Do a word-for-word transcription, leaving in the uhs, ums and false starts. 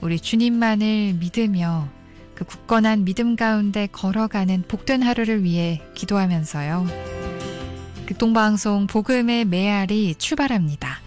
우리 주님만을 믿으며 그 굳건한 믿음 가운데 걸어가는 복된 하루를 위해 기도하면서요. 극동방송 복음의 메아리 출발합니다.